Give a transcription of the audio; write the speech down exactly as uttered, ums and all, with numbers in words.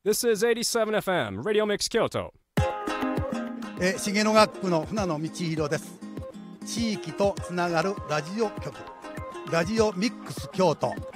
This is eighty-seven F M Radio Mix Kyoto. えー、重野学区の船野道弘です。地域とつながるラジオ局ラジオミックス京都、